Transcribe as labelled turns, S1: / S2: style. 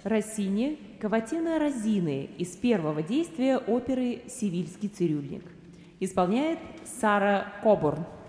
S1: Россини «Каватина Розины» из первого действия оперы «Севильский цирюльник». Исполняет Сара Кобурн.